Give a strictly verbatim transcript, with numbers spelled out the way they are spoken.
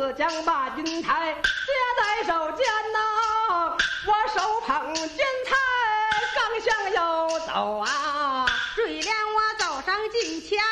子将把军台夹在手间呐，我手捧军菜刚向右走啊， 水莲我走上近前